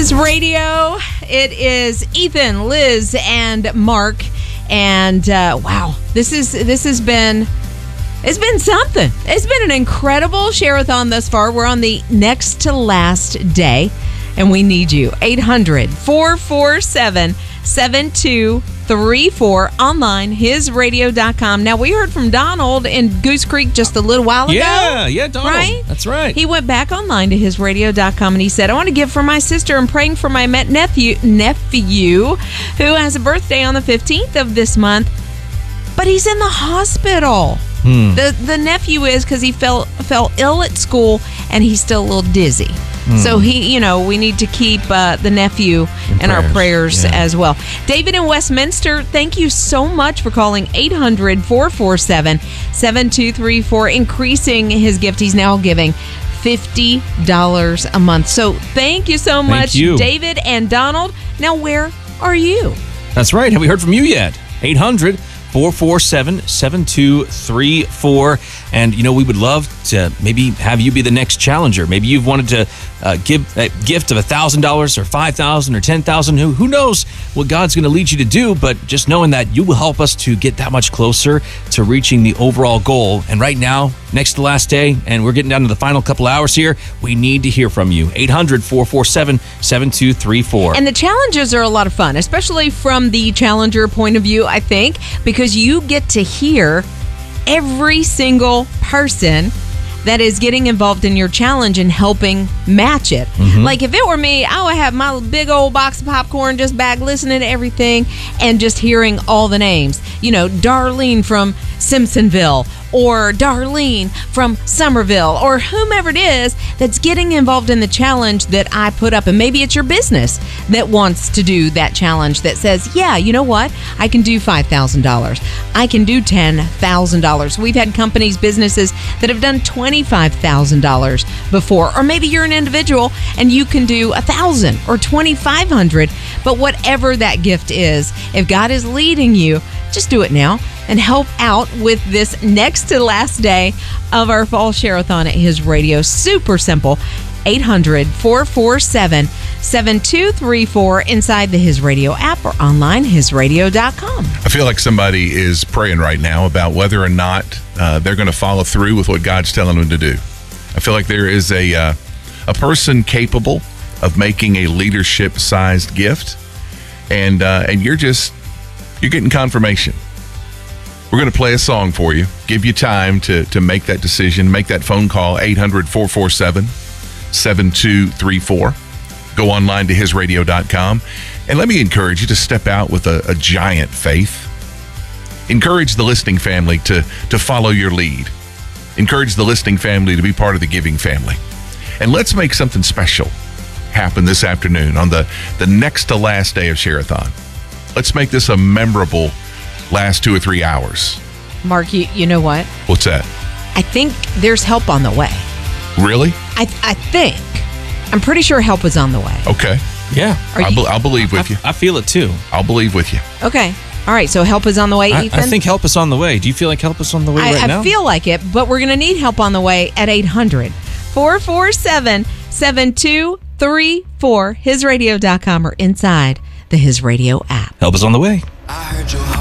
His Radio. It is Ethan, Liz, and Mark. And wow, this has been something. It's been an incredible Share-a-thon thus far. We're on the next to last day, and we need you. 800-447-7234 online, hisradio.com. Now, we heard from Donald in Goose Creek just a little while ago. Yeah, Donald. Right? That's right. He went back online to hisradio.com and he said, I want to give for my sister and praying for my nephew who has a birthday on the 15th of this month, but he's in the hospital. The nephew is because he fell ill at school and he's still a little dizzy. So we need to keep the nephew in our prayers as well. David in Westminster, thank you so much for calling 800-447-7234, increasing his gift. He's now giving $50 a month. So thank you so much, David and Donald. Now, where are you? That's right. Have we heard from you yet? 800-447-7234. And, we would love to maybe have you be the next challenger. Maybe you've wanted to give a gift of $1,000 or $5,000 or $10,000. Who knows what God's going to lead you to do, but just knowing that you will help us to get that much closer to reaching the overall goal. And right now, next to the last day, and we're getting down to the final couple hours here, we need to hear from you. 800-447-7234. And the challenges are a lot of fun, especially from the challenger point of view, I think, because you get to hear every single person that is getting involved in your challenge and helping match it. Like if it were me, I would have my big old box of popcorn just back listening to everything and just hearing all the names. Darlene from Simpsonville or Darlene from Somerville or whomever it is that's getting involved in the challenge that I put up. And maybe it's your business that wants to do that challenge that says, yeah, you know what? I can do $5,000. I can do $10,000. We've had companies, businesses that have done $25,000 before. Or maybe you're an individual and you can do $1,000 or $2,500. But whatever that gift is, if God is leading you, just do it now and help out with this next to last day of our fall Share-a-thon at His Radio. Super simple. 800-447-7234 inside the His Radio app or online, hisradio.com. I feel like somebody is praying right now about whether or not they're going to follow through with what God's telling them to do. I feel like there is a person capable of making a leadership-sized gift, and you're getting confirmation. We're going to play a song for you, give you time to make that decision, make that phone call, 800-447-7234. Go online to hisradio.com. And let me encourage you to step out with a giant faith. Encourage the listening family to follow your lead. Encourage the listening family to be part of the giving family. And let's make something special happen this afternoon on the next to last day of Share-a-thon. Let's make this a memorable last 2 or 3 hours. Mark, you know what? What's that? I think there's help on the way. Really? I think. I'm pretty sure help is on the way. Okay. Yeah. I'll believe with you. I feel it too. I'll believe with you. Okay. All right. So help is on the way, Ethan? I think help is on the way. Do you feel like help is on the way right now? I feel like it, but we're going to need help on the way at 800-447-7234, hisradio.com or inside the His Radio app. Help is on the way. I heard you.